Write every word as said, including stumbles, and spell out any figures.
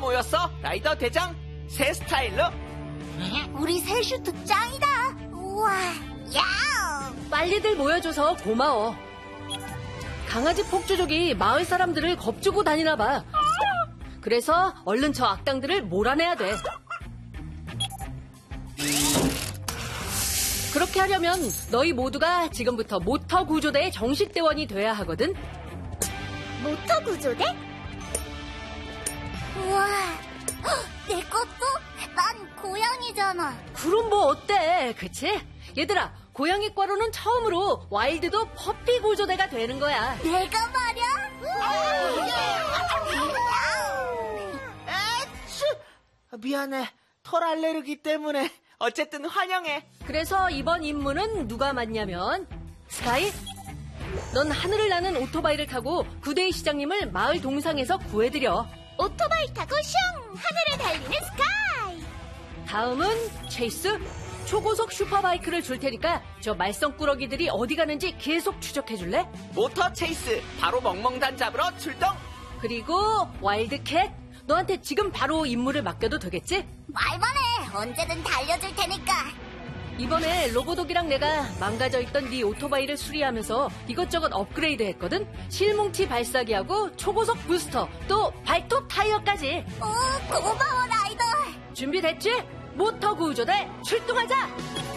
모였어. 라이더 대장 새 스타일로. 우리 새 슈트 짱이다. 우와, 야! 빨리들 모여줘서 고마워. 강아지 폭주족이 마을 사람들을 겁주고 다니나 봐. 그래서 얼른 저 악당들을 몰아내야 돼. 그렇게 하려면 너희 모두가 지금부터 모터 구조대의 정식 대원이 돼야 하거든. 모터 구조대? 우와, 헉, 내 것도? 난 고양이잖아. 그럼 뭐 어때, 그치? 얘들아, 고양이과로는 처음으로 와일드도 퍼피 구조대가 되는 거야. 내가 말이야? 에취! 미안해. 털 알레르기 때문에. 어쨌든 환영해. 그래서 이번 임무는 누가 맡냐면 스카이? 넌 하늘을 나는 오토바이를 타고 구데이 시장님을 마을 동상에서 구해드려. 오토바이 타고 슝! 하늘을 달리는 스카이! 다음은 체이스. 초고속 슈퍼바이크를 줄 테니까 저 말썽꾸러기들이 어디 가는지 계속 추적해줄래? 모터 체이스. 바로 멍멍단 잡으러 출동. 그리고 와일드캣. 너한테 지금 바로 임무를 맡겨도 되겠지? 말만 해. 언제든 달려줄 테니까. 이번에 로보독이랑 내가 망가져있던 네 오토바이를 수리하면서 이것저것 업그레이드 했거든? 실뭉치 발사기하고 초고속 부스터, 또 발톱 타이어까지. 오, 고마워, 라이더. 준비됐지? 모터 구조대 출동하자!